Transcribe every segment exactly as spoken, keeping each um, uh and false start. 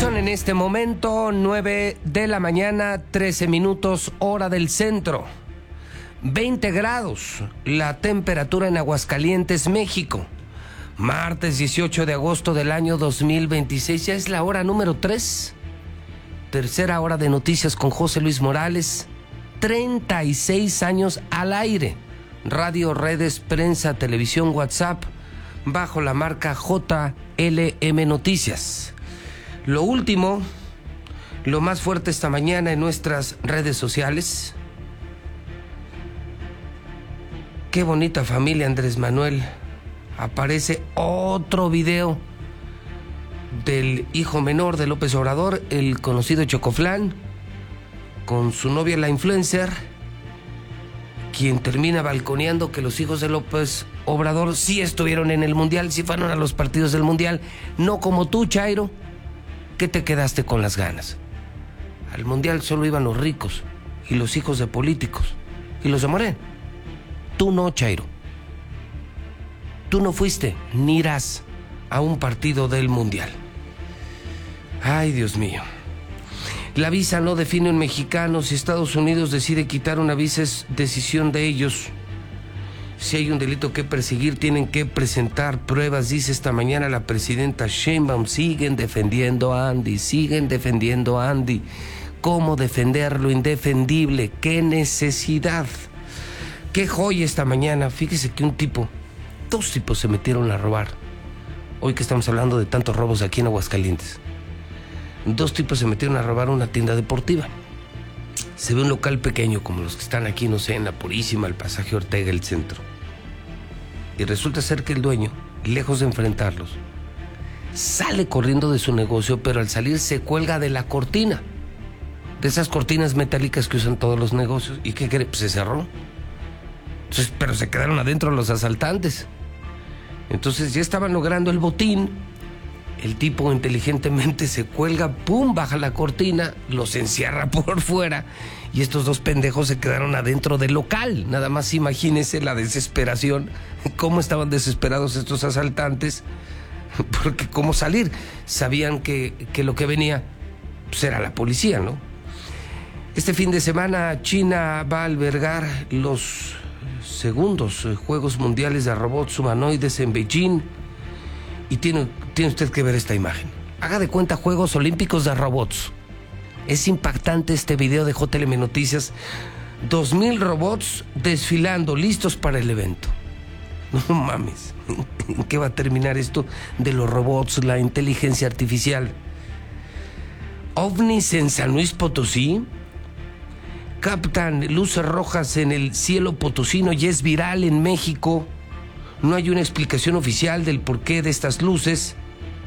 Son en este momento nueve de la mañana, trece minutos, hora del centro. veinte grados, la temperatura en Aguascalientes, México. Martes dieciocho de agosto del año dos mil veintiséis, ya es la hora número tres. Tercera hora de noticias con José Luis Morales. treinta y seis años al aire. Radio, redes, prensa, televisión, WhatsApp, bajo la marca J L M Noticias. Lo último, lo más fuerte esta mañana en nuestras redes sociales. Qué bonita familia, Andrés Manuel. Aparece otro video del hijo menor de López Obrador, el conocido Chocoflán, con su novia la influencer, quien termina balconeando que los hijos de López Obrador sí estuvieron en el Mundial, sí fueron a los partidos del Mundial, no como tú, Chairo, que te quedaste con las ganas. Al Mundial solo iban los ricos y los hijos de políticos y los de Morena. Tú no, Chairo. Tú no fuiste ni irás a un partido del Mundial. Ay, Dios mío. La visa no define un mexicano. Si Estados Unidos decide quitar una visa, es decisión de ellos. Si hay un delito que perseguir, tienen que presentar pruebas, dice esta mañana la presidenta Sheinbaum. Siguen defendiendo a Andy, siguen defendiendo a Andy. ¿Cómo defender lo indefendible? ¿Qué necesidad? Qué joya esta mañana. Fíjese que un tipo, dos tipos se metieron a robar. Hoy que estamos hablando de tantos robos aquí en Aguascalientes. Dos tipos se metieron a robar una tienda deportiva. Se ve un local pequeño como los que están aquí, no sé, en La Purísima, el Pasaje Ortega, el centro. Y resulta ser que el dueño, lejos de enfrentarlos, sale corriendo de su negocio, pero al salir se cuelga de la cortina. De esas cortinas metálicas que usan todos los negocios. ¿Y qué cree? Pues se cerró. Entonces, pero se quedaron adentro los asaltantes. Entonces ya estaban logrando el botín. El tipo inteligentemente se cuelga, pum, baja la cortina, los encierra por fuera y estos dos pendejos se quedaron adentro del local. Nada más imagínense la desesperación, cómo estaban desesperados estos asaltantes, porque cómo salir. Sabían que, que lo que venía pues era la policía, ¿no? Este fin de semana China va a albergar los segundos Juegos Mundiales de Robots Humanoides en Beijing. Y tiene, tiene usted que ver esta imagen. Haga de cuenta Juegos Olímpicos de Robots. Es impactante este video de J L M Noticias. Dos mil robots desfilando, listos para el evento. No mames. ¿En qué va a terminar esto de los robots, la inteligencia artificial? OVNIs en San Luis Potosí. Captan luces rojas en el cielo potosino y es viral en México. No hay una explicación oficial del porqué de estas luces.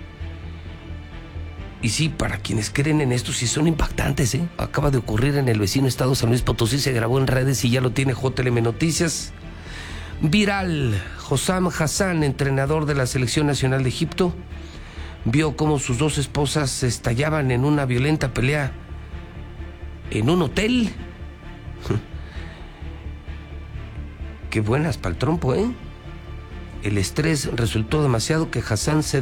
Y sí, para quienes creen en esto, sí son impactantes, ¿eh? Acaba de ocurrir en el vecino estado San Luis Potosí, se grabó en redes y ya lo tiene J L M Noticias. Viral, Hossam Hassan, entrenador de la Selección Nacional de Egipto, vio cómo sus dos esposas se estallaban en una violenta pelea en un hotel. Qué buenas para el trompo, ¿eh? El estrés resultó demasiado que Hassan se